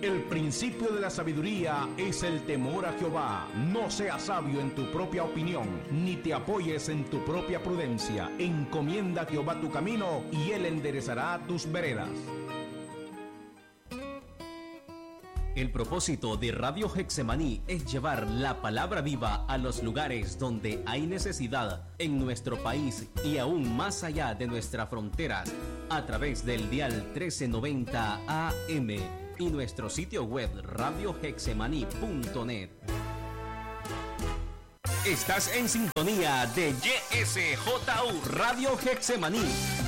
El principio de la sabiduría es el temor a Jehová. No seas sabio en tu propia opinión, ni te apoyes en tu propia prudencia. Encomienda a Jehová tu camino, y Él enderezará tus veredas. El propósito de Radio Getsemaní es llevar la palabra viva a los lugares donde hay necesidad en nuestro país y aún más allá de nuestras fronteras, a través del dial 1390 AM y nuestro sitio web radiogetsemaní.net. Estás en sintonía de YSJU Radio Getsemaní.